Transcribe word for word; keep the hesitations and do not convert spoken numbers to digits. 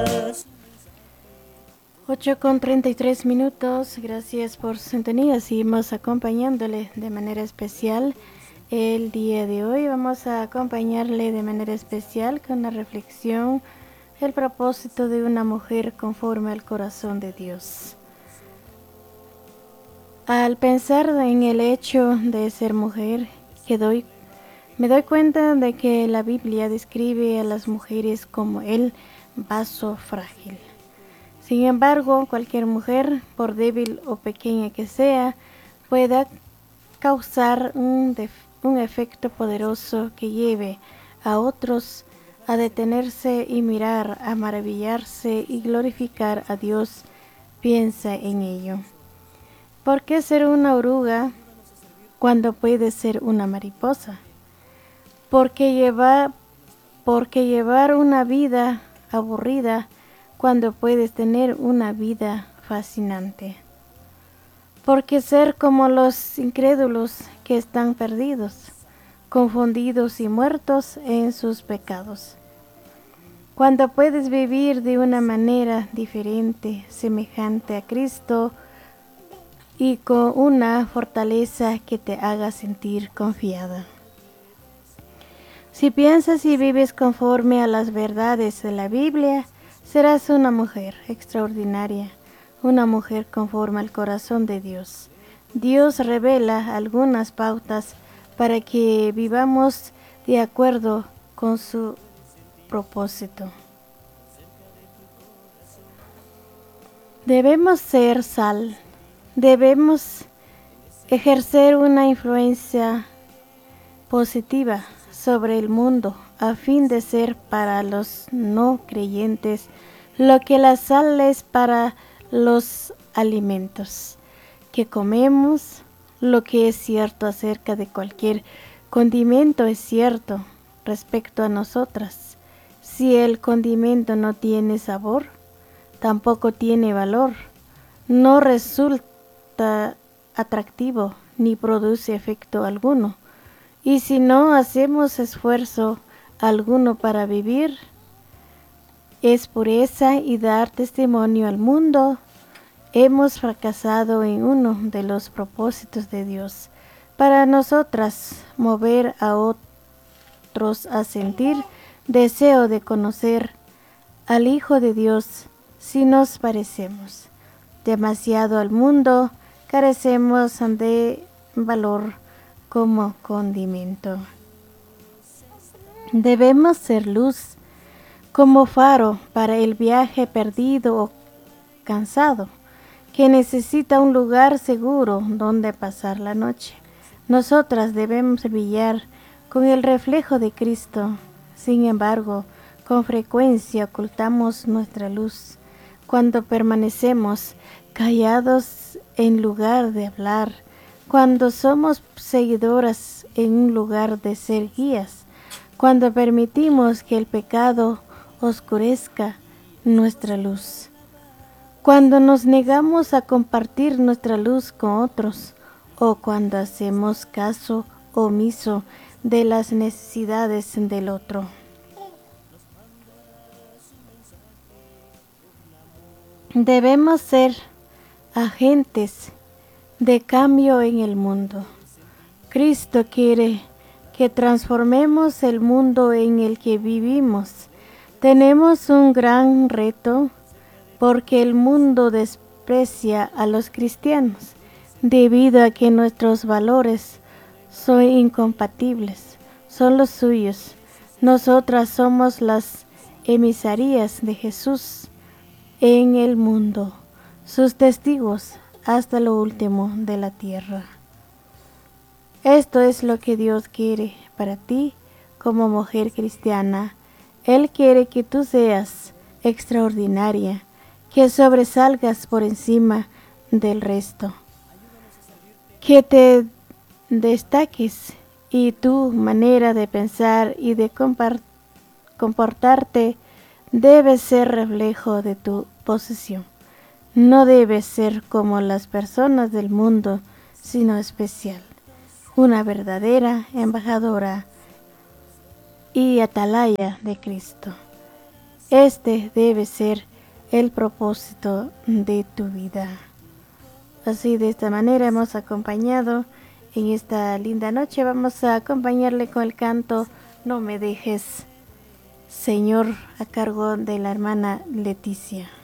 ocho con treinta y tres minutos, gracias por su sintonía, seguimos acompañándole de manera especial el día de hoy. Vamos a acompañarle de manera especial con la reflexión, el propósito de una mujer conforme al corazón de Dios. Al pensar en el hecho de ser mujer, que doy, me doy cuenta de que la Biblia describe a las mujeres como el vaso frágil. Sin embargo, cualquier mujer, por débil o pequeña que sea, puede causar un, un efecto poderoso que lleve a otros a detenerse y mirar, a maravillarse y glorificar a Dios. Piensa en ello. ¿Por qué ser una oruga cuando puede ser una mariposa? Porque llevar, porque llevar una vida aburrida cuando puedes tener una vida fascinante. Porque ser como los incrédulos que están perdidos, confundidos y muertos en sus pecados. Cuando puedes vivir de una manera diferente, semejante a Cristo y con una fortaleza que te haga sentir confiada. Si piensas y vives conforme a las verdades de la Biblia, serás una mujer extraordinaria, una mujer conforme al corazón de Dios. Dios revela algunas pautas para que vivamos de acuerdo con su propósito. Debemos ser sal, debemos ejercer una influencia positiva sobre el mundo a fin de ser para los no creyentes lo que la sal es para los alimentos que comemos. Lo que es cierto acerca de cualquier condimento es cierto respecto a nosotras. Si el condimento no tiene sabor, tampoco tiene valor, no resulta atractivo ni produce efecto alguno. Y si no hacemos esfuerzo alguno para vivir, es pureza y dar testimonio al mundo, hemos fracasado en uno de los propósitos de Dios. Para nosotras, mover a otros a sentir deseo de conocer al Hijo de Dios. Si nos parecemos demasiado al mundo, carecemos de valor como condimento. Debemos ser luz como faro para el viaje perdido o cansado, que necesita un lugar seguro donde pasar la noche. Nosotras debemos brillar con el reflejo de Cristo. Sin embargo, con frecuencia ocultamos nuestra luz cuando permanecemos callados en lugar de hablar, cuando somos seguidoras en un lugar de ser guías, cuando permitimos que el pecado oscurezca nuestra luz, cuando nos negamos a compartir nuestra luz con otros, o cuando hacemos caso omiso de las necesidades del otro. Debemos ser agentes de cambio en el mundo. Cristo quiere que transformemos el mundo en el que vivimos. Tenemos un gran reto porque el mundo desprecia a los cristianos debido a que nuestros valores son incompatibles, son los suyos. Nosotras somos las emisarias de Jesús en el mundo, sus testigos hasta lo último de la tierra. Esto es lo que Dios quiere para ti como mujer cristiana. Él quiere que tú seas extraordinaria, que sobresalgas por encima del resto, que te destaques y tu manera de pensar y de comportarte debe ser reflejo de tu posición. No debes ser como las personas del mundo, sino especial, una verdadera embajadora y atalaya de Cristo. Este debe ser el propósito de tu vida. Así, de esta manera hemos acompañado en esta linda noche. Vamos a acompañarle con el canto No me dejes, Señor, a cargo de la hermana Leticia.